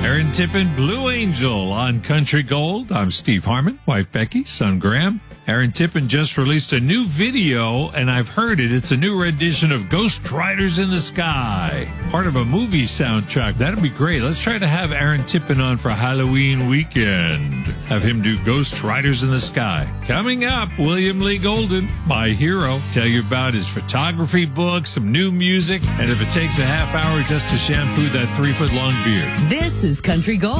Aaron Tippin, Blue Angel on Country Gold. I'm Steve Harmon, wife Becky, son Graham. Aaron Tippin just released a new video, and I've heard it. It's a new rendition of Ghost Riders in the Sky, part of a movie soundtrack. That'd be great. Let's try to have Aaron Tippin on for Halloween weekend. Have him do Ghost Riders in the Sky. Coming up, William Lee Golden, my hero. Tell you about his photography book, some new music, and if it takes a half hour just to shampoo that 3-foot-long beard. This is Country Gold.